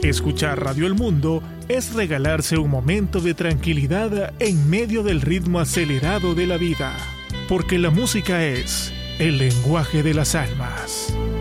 Escuchar Radio El Mundo es regalarse un momento de tranquilidad en medio del ritmo acelerado de la vida, porque la música es el lenguaje de las almas.